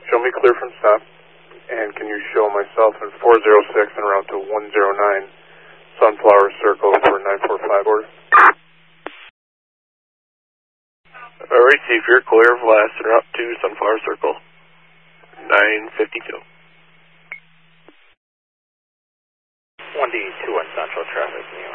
Show me clear from stop. And can you show myself in 406 en route to 109 Sunflower Circle for 945 order? Alright, see if you're clear of last en route to Sunflower Circle. 952. 1D2 on Central traffic, New York.